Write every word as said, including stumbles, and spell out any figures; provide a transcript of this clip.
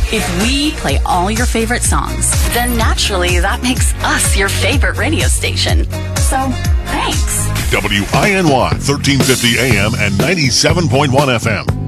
If we play all your favorite songs, then naturally that makes us your favorite radio station. So, thanks. W I N Y, thirteen fifty A M and ninety-seven point one F M.